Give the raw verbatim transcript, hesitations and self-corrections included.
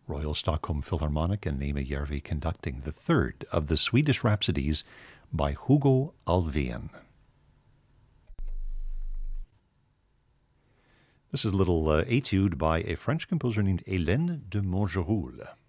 Royal Stockholm Philharmonic and Nema Järvi conducting the third of the Swedish Rhapsodies by Hugo Alfvén. This is a little uh, etude by a French composer named Hélène de Montgeroul.